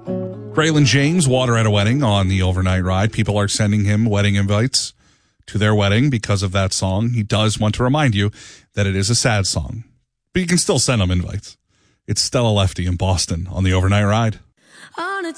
Braylon James, Water at a Wedding on the overnight ride. People are sending him wedding invites to their wedding because of that song. He does want to remind you that it is a sad song, but you can still send him invites. It's Stella Lefty in Boston on the overnight ride.